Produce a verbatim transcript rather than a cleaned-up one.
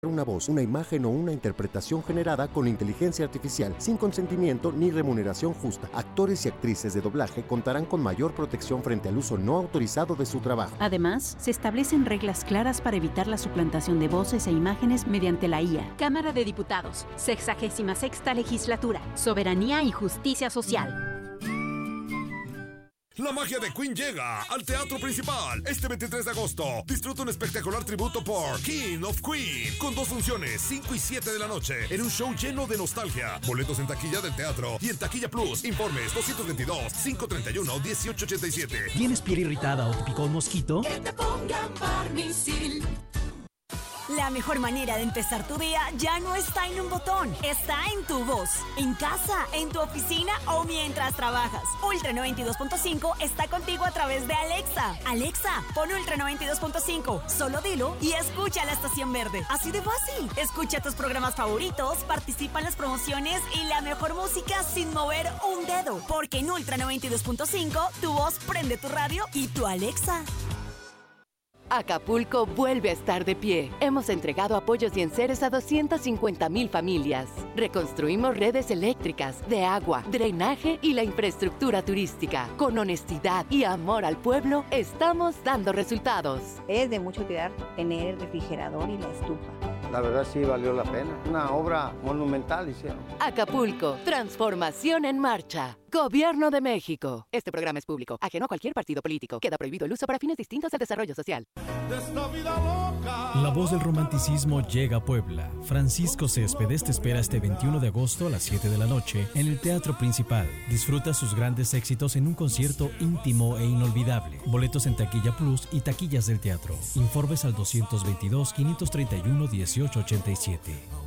Una voz, una imagen o una interpretación generada con inteligencia artificial, sin consentimiento ni remuneración justa. Actores y actrices de doblaje contarán con mayor protección frente al uso no autorizado de su trabajo. Además, se establecen reglas claras para evitar la suplantación de voces e imágenes mediante la I A. Cámara de Diputados, sexagésima sexta Legislatura, Soberanía y Justicia Social. La magia de Queen llega al Teatro Principal este veintitrés de agosto. Disfruta un espectacular tributo por King of Queen con dos funciones, cinco y siete de la noche, en un show lleno de nostalgia. Boletos en taquilla del teatro y en Taquilla Plus. Informes dos veintidós, cinco treinta y uno, dieciocho ochenta y siete. ¿Tienes piel irritada o te picó un mosquito? Que te pongan Barnisil. La mejor manera de empezar tu día ya no está en un botón, está en tu voz. En casa, en tu oficina o mientras trabajas. Ultra noventa y dos punto cinco está contigo a través de Alexa. Alexa, pon Ultra noventa y dos punto cinco. Solo dilo y escucha la estación verde. Así de fácil. Escucha tus programas favoritos, participa en las promociones y la mejor música sin mover un dedo. Porque en Ultra noventa y dos punto cinco, tu voz prende tu radio y tu Alexa. Acapulco vuelve a estar de pie. Hemos entregado apoyos y enseres a doscientas cincuenta mil familias. Reconstruimos redes eléctricas, de agua, drenaje y la infraestructura turística. Con honestidad y amor al pueblo, estamos dando resultados. Es de mucha utilidad tener el refrigerador y la estufa. La verdad sí valió la pena. Una obra monumental hicieron. Acapulco, transformación en marcha. Gobierno de México. Este programa es público, ajeno a cualquier partido político. Queda prohibido el uso para fines distintos al desarrollo social. La voz del romanticismo llega a Puebla. Francisco Céspedes te espera este veintiuno de agosto a las siete de la noche en el Teatro Principal. Disfruta sus grandes éxitos en un concierto íntimo e inolvidable. Boletos en Taquilla Plus y taquillas del teatro. Informes al dos veintidós, quinientos treinta y uno, dieciocho ochenta y siete.